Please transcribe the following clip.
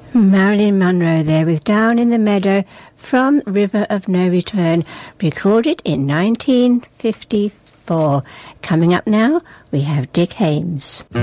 Marilyn Monroe there with Down in the Meadow from River of No Return, recorded in 1954. Coming up now, we have Dick Haymes.